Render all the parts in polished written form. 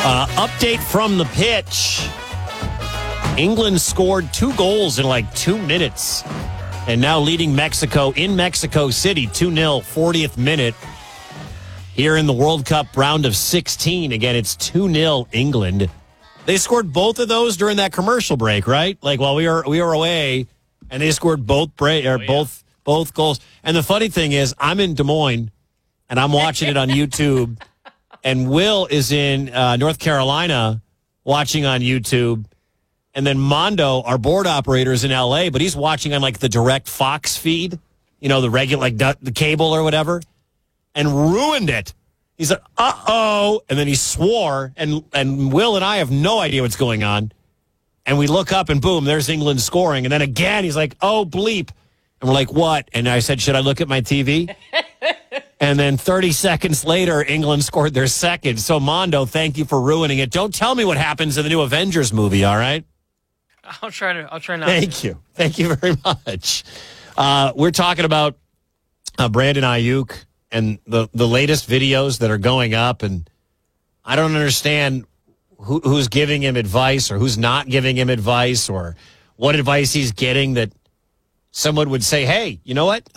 Update from the pitch. England scored 2 goals in like 2 minutes and now leading Mexico in Mexico City 2-0, 40th minute. Here in the World Cup round of 16, again, it's 2-0 England. They scored both of those during that commercial break, right? Like while we were away, and they scored both goals. And the funny thing is, I'm in Des Moines, and I'm watching it on YouTube, and Will is in North Carolina watching on YouTube, and then Mondo, our board operator, is in L.A., but he's watching on like the direct Fox feed, the regular, like the cable or whatever, and ruined it. He said, uh-oh, and then he swore, and Will and I have no idea what's going on. And we look up, and boom, there's England scoring. And then again, he's like, oh, bleep. And we're like, what? And I said, should I look at my TV? And then 30 seconds later, England scored their second. So, Mondo, thank you for ruining it. Don't tell me what happens in the new Avengers movie, all right? I'll try not Thank you. Thank you very much. We're talking about Brandon Ayuk and the latest videos that are going up, and I don't understand who's giving him advice or who's not giving him advice or what advice he's getting that someone would say, hey, you know what?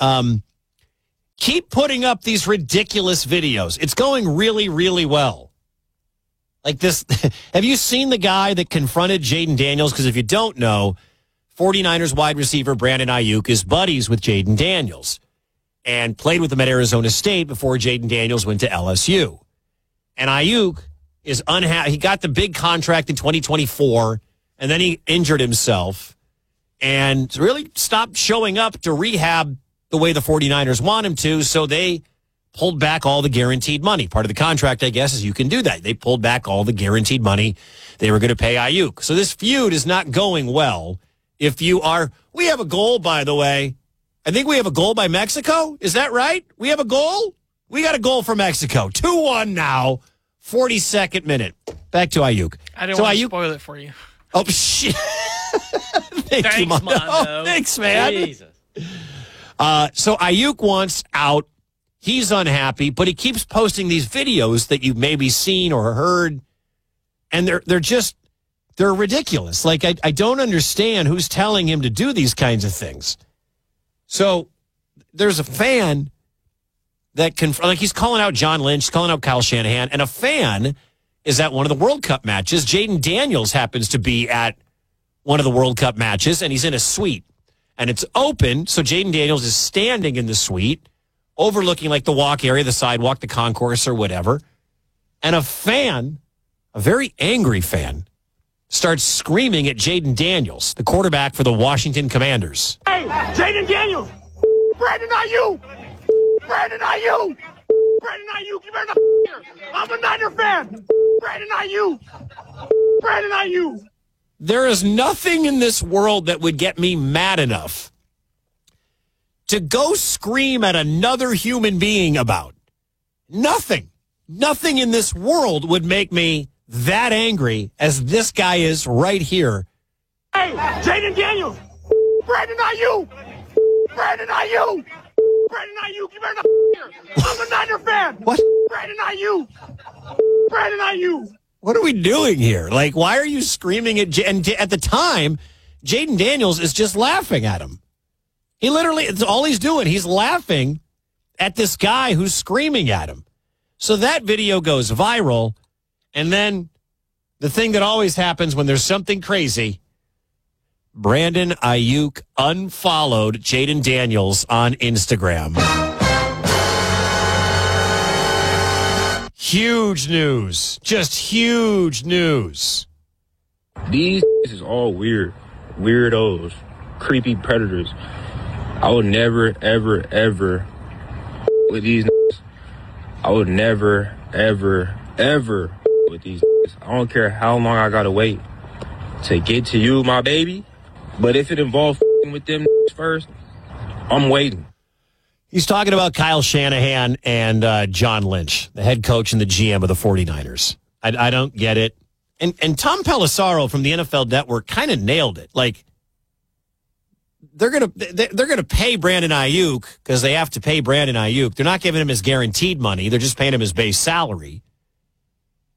Keep putting up these ridiculous videos. It's going really, really well. Like this, have you seen the guy that confronted Jaden Daniels? Because if you don't know, 49ers wide receiver Brandon Ayuk is buddies with Jaden Daniels and played with him at Arizona State before Jaden Daniels went to LSU. And Ayuk is unhappy. He got the big contract in 2024, and then he injured himself and really stopped showing up to rehab the way the 49ers want him to, so they pulled back all the guaranteed money. Part of the contract, I guess, is you can do that. They pulled back all the guaranteed money they were going to pay Ayuk. So this feud is not going well. We have a goal, by the way. I think we have a goal by Mexico. Is that right? We have a goal? We got a goal for Mexico. 2-1 now, 42nd minute. Back to Ayuk. I didn't want to spoil it for you. Oh, shit. Thanks, you, Mondo. Oh, thanks, man. Jesus. So Ayuk wants out. He's unhappy, but he keeps posting these videos that you've maybe seen or heard, and they're ridiculous. Like, I don't understand who's telling him to do these kinds of things. So there's a fan that he's calling out John Lynch, calling out Kyle Shanahan, and a fan is at one of the World Cup matches. Jaden Daniels happens to be at one of the World Cup matches, and he's in a suite. And it's open, so Jaden Daniels is standing in the suite, overlooking like the walk area, the sidewalk, the concourse, or whatever. And a fan, a very angry fan, starts screaming at Jaden Daniels, the quarterback for the Washington Commanders. Hey, Jaden Daniels! Brandon Ayuk! Brandon Ayuk! Brandon Ayuk, you better not here! I'm a Niner fan! Brandon Ayuk! Brandon Ayuk! There is nothing in this world that would get me mad enough to go scream at another human being about. Nothing. Nothing in this world would make me that angry as this guy is right here. Hey, Jaden Daniels! Brandon Ayuk! Brandon Ayuk! Brandon Ayuk, you better not here! I'm a Niner fan! What? Brandon Ayuk! Brandon Ayuk! What are we doing here? Like, why are you screaming at and at the time, Jaden Daniels is just laughing at him. He literally, it's all he's doing. He's laughing at this guy who's screaming at him. So that video goes viral. And then the thing that always happens when there's something crazy, Brandon Ayuk unfollowed Jaden Daniels on Instagram. Huge news. Just huge news. These is all weird. Weirdos. Creepy predators. I would never, ever, ever with these. I would never, ever, ever with these. I don't care how long I gotta wait to get to you, my baby. But if it involves with them first, I'm waiting. He's talking about Kyle Shanahan and John Lynch, the head coach and the GM of the 49ers. I don't get it. And Tom Pelissero from the NFL Network kind of nailed it. Like, they're gonna pay Brandon Ayuk because they have to pay Brandon Ayuk. They're not giving him his guaranteed money. They're just paying him his base salary.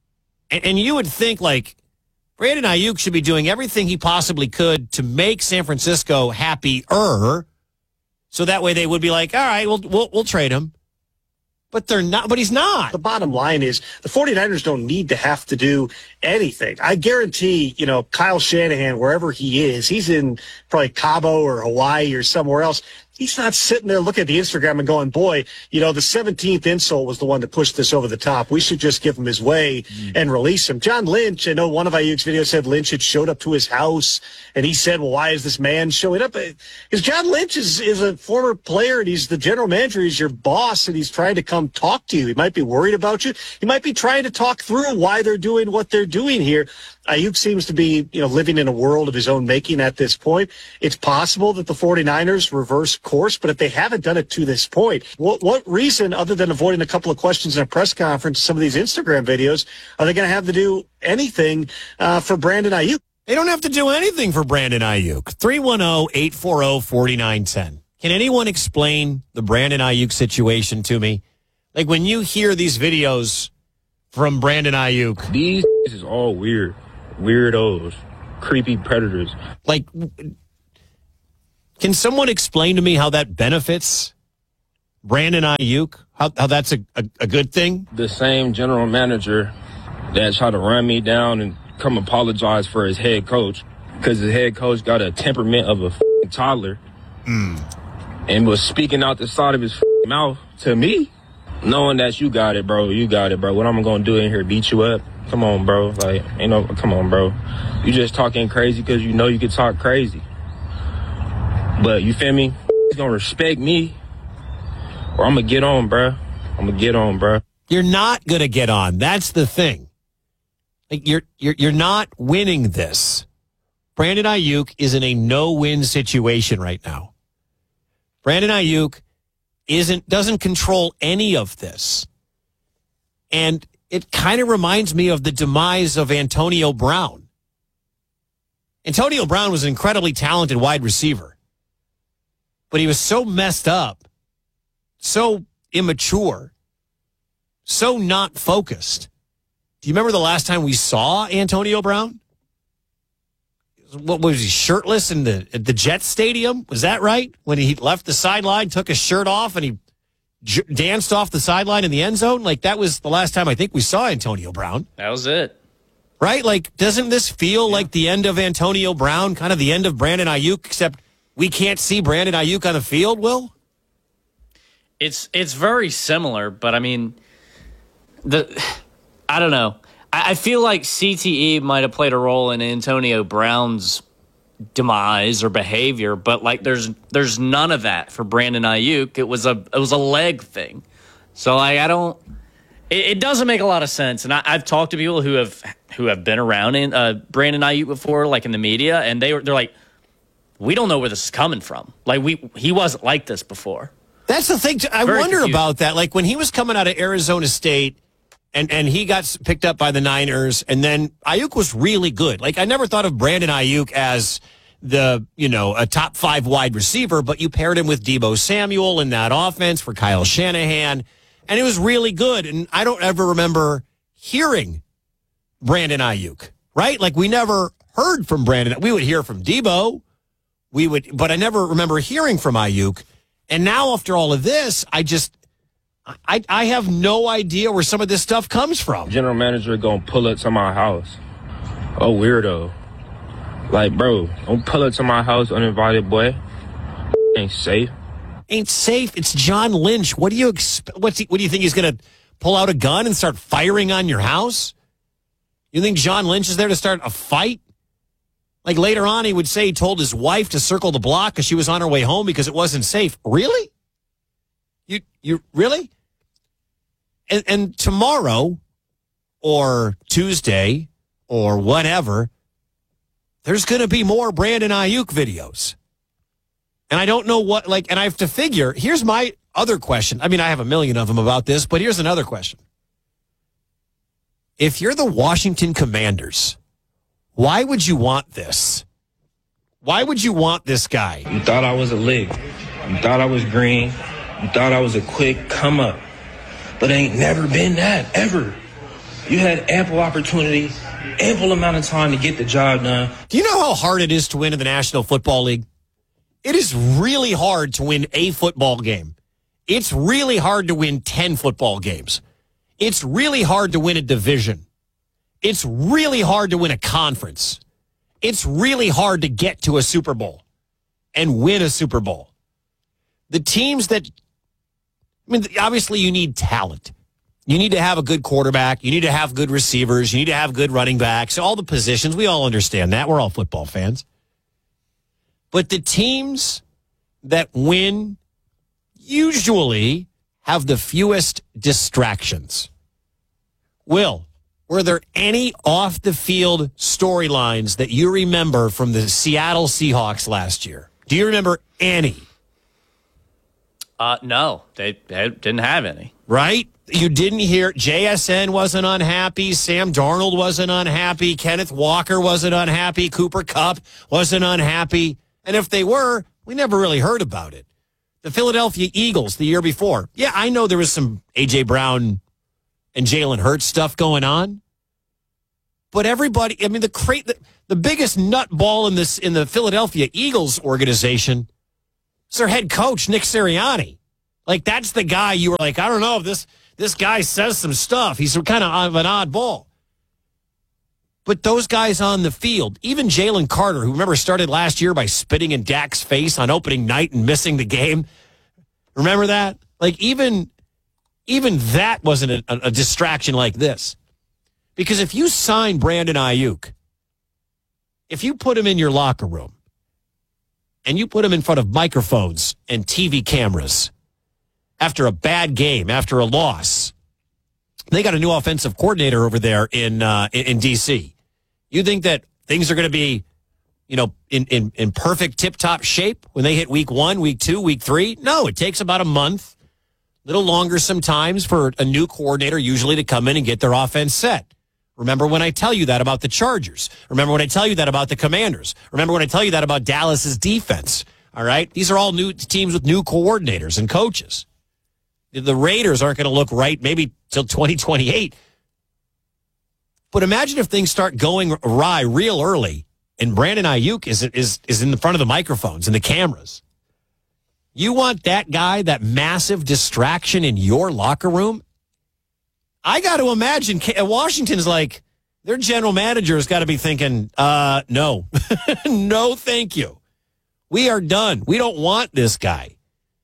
And you would think, like, Brandon Ayuk should be doing everything he possibly could to make San Francisco happier, so that way they would be like, all right, we'll trade him. But they're not. But he's not. The bottom line is the 49ers don't need to have to do anything. I guarantee, Kyle Shanahan, wherever he is, he's in probably Cabo or Hawaii or somewhere else. He's not sitting there looking at the Instagram and going, boy, the 17th insult was the one that pushed this over the top. We should just give him his way and release him. John Lynch, I know one of Ayuk's videos said Lynch had showed up to his house, and he said, well, why is this man showing up? Because John Lynch is a former player, and he's the general manager. He's your boss, and he's trying to come talk to you. He might be worried about you. He might be trying to talk through why they're doing what they're doing here. Ayuk seems to be, living in a world of his own making at this point. It's possible that the 49ers reverse course, but if they haven't done it to this point, what reason, other than avoiding a couple of questions in a press conference, some of these Instagram videos, are they going to have to do anything for Brandon Ayuk? They don't have to do anything for Brandon Ayuk. 310-840-4910. Can anyone explain the Brandon Ayuk situation to me? Like, when you hear these videos from Brandon Ayuk. These is all weird. Weirdos. Creepy predators. Like, can someone explain to me how that benefits Brandon Ayuk? How that's a good thing? The same general manager that tried to run me down and come apologize for his head coach, because his head coach got a temperament of a toddler and was speaking out the side of his mouth to me, knowing that you got it, bro. You got it, bro. What I'm going to do in here, beat you up? Come on, bro. Like, come on, bro. You just talking crazy because you know you can talk crazy. But you feel me? He's going to respect me, or I'm going to get on, bro. I'm going to get on, bro. You're not going to get on. That's the thing. Like, you're not winning this. Brandon Ayuk is in a no-win situation right now. Brandon Ayuk doesn't control any of this. And it kind of reminds me of the demise of Antonio Brown. Antonio Brown was an incredibly talented wide receiver, but he was so messed up, so immature, so not focused. Do you remember the last time we saw Antonio Brown? What was he, shirtless at the Jets Stadium? Was that right? When he left the sideline, took his shirt off, and he danced off the sideline in the end zone? Like, that was the last time I think we saw Antonio Brown. That was it. Right? Like, doesn't this feel like the end of Antonio Brown, kind of the end of Brandon Ayuk, except we can't see Brandon Ayuk on the field, Will? It's very similar, but I mean, I don't know. I feel like CTE might have played a role in Antonio Brown's demise or behavior, but like there's none of that for Brandon Ayuk. It was a leg thing. So like it doesn't make a lot of sense. And I've talked to people who have been around in Brandon Ayuk before, like in the media, and they're like, we don't know where this is coming from. Like he wasn't like this before. That's the thing. I wonder about that. Like, when he was coming out of Arizona State and he got picked up by the Niners, and then Ayuk was really good. Like, I never thought of Brandon Ayuk as a top 5 wide receiver, but you paired him with Deebo Samuel in that offense for Kyle Shanahan, and it was really good. And I don't ever remember hearing Brandon Ayuk, right? Like, we never heard from Brandon. We would hear from Deebo. But I never remember hearing from Ayuk. And now, after all of this, I have no idea where some of this stuff comes from. General manager gonna pull up to my house. Oh, weirdo. Like, bro, don't pull up to my house uninvited, boy. Ain't safe. Ain't safe. It's John Lynch. What do you expect? What do you think he's gonna pull out a gun and start firing on your house? You think John Lynch is there to start a fight? Like, later on, he would say he told his wife to circle the block because she was on her way home because it wasn't safe. Really? You really? And tomorrow or Tuesday or whatever, there's going to be more Brandon Ayuk videos. And I don't know what, and I have to figure, here's my other question. I mean, I have a million of them about this, but here's another question. If you're the Washington Commanders, why would you want this? Why would you want this guy? You thought I was a lick. You thought I was green. You thought I was a quick come up. But ain't never been that, ever. You had ample opportunity, ample amount of time to get the job done. Do you know how hard it is to win in the National Football League? It is really hard to win a football game. It's really hard to win 10 football games. It's really hard to win a division. It's really hard to win a conference. It's really hard to get to a Super Bowl and win a Super Bowl. The teams that, obviously you need talent. You need to have a good quarterback. You need to have good receivers. You need to have good running backs. All the positions. We all understand that. We're all football fans. But the teams that win usually have the fewest distractions. Will, were there any off-the-field storylines that you remember from the Seattle Seahawks last year? Do you remember any? No, they didn't have any. Right? You didn't hear JSN wasn't unhappy. Sam Darnold wasn't unhappy. Kenneth Walker wasn't unhappy. Cooper Kupp wasn't unhappy. And if they were, we never really heard about it. The Philadelphia Eagles the year before. Yeah, I know there was some A.J. Brown and Jalen Hurts stuff going on. But everybody, the biggest nutball in the Philadelphia Eagles organization is their head coach, Nick Sirianni. Like, that's the guy you were like, I don't know if this guy says some stuff. He's kind of an oddball. But those guys on the field, even Jalen Carter, who remember started last year by spitting in Dak's face on opening night and missing the game. Remember that? Like, even that wasn't a distraction like this. Because if you sign Brandon Ayuk, if you put him in your locker room and you put him in front of microphones and TV cameras after a bad game, after a loss, they got a new offensive coordinator over there in D.C. You think that things are going to be, in perfect tip-top shape when they hit week 1, week 2, week 3? No, it takes about a month, a little longer sometimes for a new coordinator usually to come in and get their offense set. Remember when I tell you that about the Chargers. Remember when I tell you that about the Commanders. Remember when I tell you that about Dallas's defense. All right? These are all new teams with new coordinators and coaches. The Raiders aren't going to look right maybe till 2028. But imagine if things start going awry real early and Brandon Ayuk is in the front of the microphones and the cameras. You want that guy, that massive distraction in your locker room? I got to imagine Washington's like, their general manager has got to be thinking, no. No, thank you. We are done. We don't want this guy.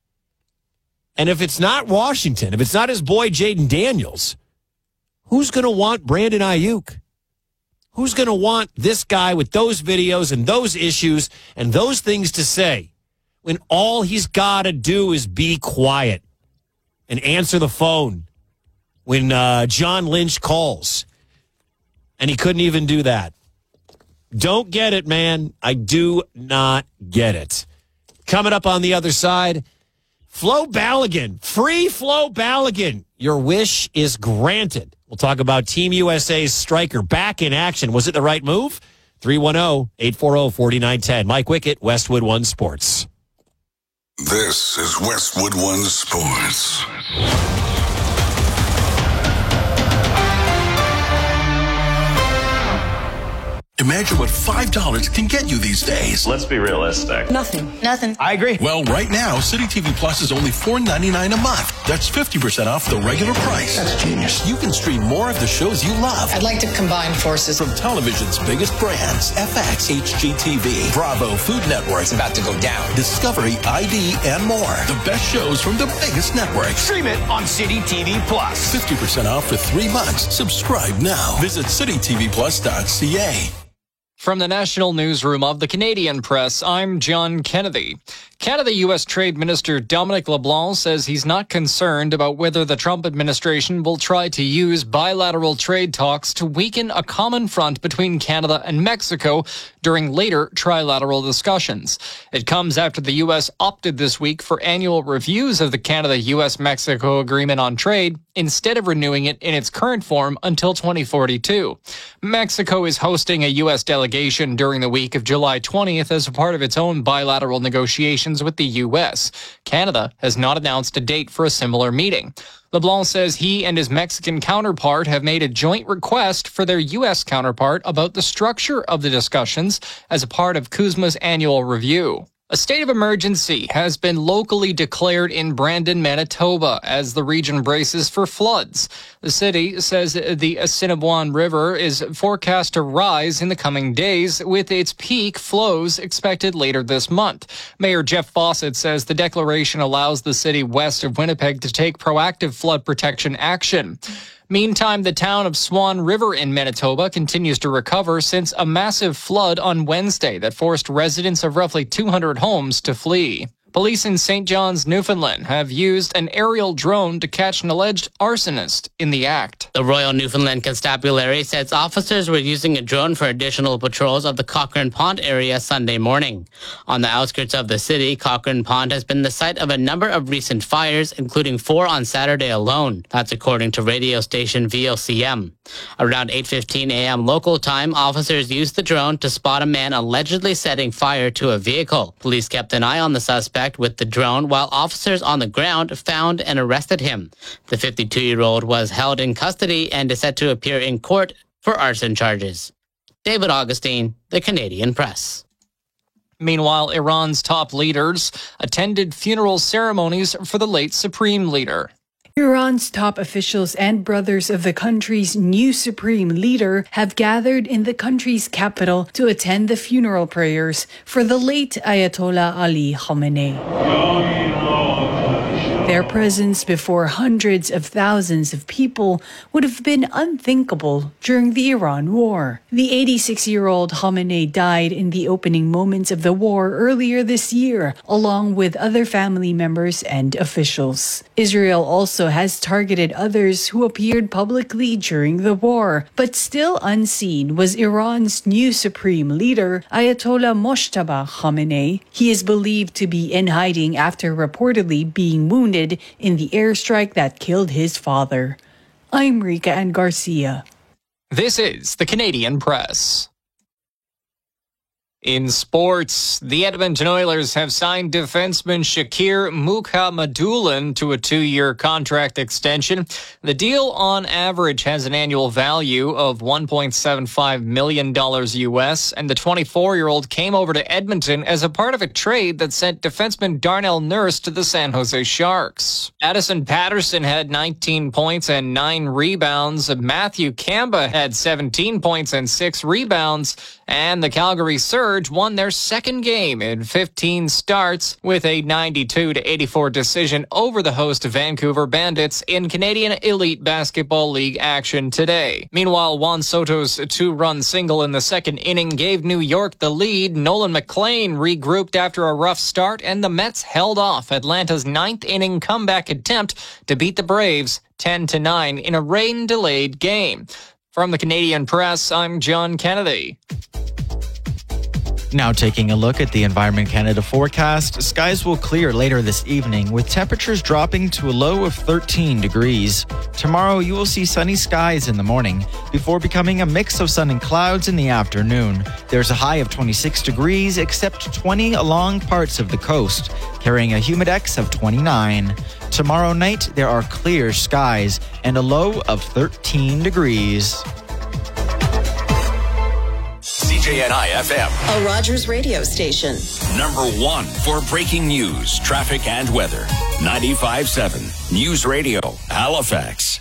And if it's not Washington, if it's not his boy Jaden Daniels, who's going to want Brandon Ayuk? Who's going to want this guy with those videos and those issues and those things to say when all he's got to do is be quiet and answer the phone when John Lynch calls? And he couldn't even do that. Don't get it, man. I do not get it. Coming up on the other side, Flo Balogun, free Flo Balogun. Your wish is granted. We'll talk about Team USA's striker back in action. Was it the right move? 310-840-4910. Mike Wickett, Westwood One Sports. This is Westwood One Sports. Imagine what $5 can get you these days. Let's be realistic. Nothing. I agree. Well, right now, City TV Plus is only $4.99 a month. That's 50% off the regular price. That's genius. You can stream more of the shows you love. I'd like to combine forces. From television's biggest brands, FX, HGTV, Bravo, Food Network. It's about to go down. Discovery, ID, and more. The best shows from the biggest networks. Stream it on City TV Plus. 50% off for 3 months. Subscribe now. Visit citytvplus.ca. From the National Newsroom of the Canadian Press, I'm John Kennedy. Canada-U.S. Trade Minister Dominic LeBlanc says he's not concerned about whether the Trump administration will try to use bilateral trade talks to weaken a common front between Canada and Mexico during later trilateral discussions. It comes after the U.S. opted this week for annual reviews of the Canada-U.S.-Mexico Agreement on Trade instead of renewing it in its current form until 2042. Mexico is hosting a U.S. delegation delegation during the week of July 20th as a part of its own bilateral negotiations with the U.S. Canada has not announced a date for a similar meeting. LeBlanc says he and his Mexican counterpart have made a joint request for their U.S. counterpart about the structure of the discussions as a part of CUSMA's annual review. A state of emergency has been locally declared in Brandon, Manitoba, as the region braces for floods. The city says the Assiniboine River is forecast to rise in the coming days, with its peak flows expected later this month. Mayor Jeff Fawcett says the declaration allows the city west of Winnipeg to take proactive flood protection action. Meantime, the town of Swan River in Manitoba continues to recover since a massive flood on Wednesday that forced residents of roughly 200 homes to flee. Police in St. John's, Newfoundland, have used an aerial drone to catch an alleged arsonist in the act. The Royal Newfoundland Constabulary says officers were using a drone for additional patrols of the Cochrane Pond area Sunday morning. On the outskirts of the city, Cochrane Pond has been the site of a number of recent fires, including 4 on Saturday alone. That's according to radio station VOCM. Around 8:15 a.m. local time, officers used the drone to spot a man allegedly setting fire to a vehicle. Police kept an eye on the suspect with the drone while officers on the ground found and arrested him. The 52-year-old was held in custody and is set to appear in court for arson charges. David Augustine, The Canadian Press. Meanwhile, Iran's top leaders attended funeral ceremonies for the late supreme leader. Iran's top officials and brothers of the country's new supreme leader have gathered in the country's capital to attend the funeral prayers for the late Ayatollah Ali Khamenei. Their presence before hundreds of thousands of people would have been unthinkable during the Iran war. The 86-year-old Khamenei died in the opening moments of the war earlier this year, along with other family members and officials. Israel also has targeted others who appeared publicly during the war, but still unseen was Iran's new supreme leader, Ayatollah Mojtaba Khamenei. He is believed to be in hiding after reportedly being wounded in the airstrike that killed his father. I'm Rika Ann Garcia. This is the Canadian Press. In sports, the Edmonton Oilers have signed defenseman Shakir Mukhamadullin to a 2-year contract extension. The deal on average has an annual value of $1.75 million US, and the 24-year-old came over to Edmonton as a part of a trade that sent defenseman Darnell Nurse to the San Jose Sharks. Addison Patterson had 19 points and 9 rebounds. Matthew Kamba had 17 points and 6 rebounds, and the Calgary Surge won their second game in 15 starts with a 92-84 decision over the host Vancouver Bandits in Canadian Elite Basketball League action today. Meanwhile, Juan Soto's 2-run single in the second inning gave New York the lead. Nolan McLean regrouped after a rough start, and the Mets held off Atlanta's 9th inning comeback attempt to beat the Braves 10-9 in a rain-delayed game. From the Canadian Press, I'm John Kennedy. Now taking a look at the Environment Canada forecast, skies will clear later this evening with temperatures dropping to a low of 13 degrees. Tomorrow you will see sunny skies in the morning before becoming a mix of sun and clouds in the afternoon. There's a high of 26 degrees except 20 along parts of the coast, carrying a humidex of 29. Tomorrow night there are clear skies and a low of 13 degrees. CJNI FM. A Rogers radio station. Number 1 for breaking news, traffic, and weather. 95.7 News Radio, Halifax.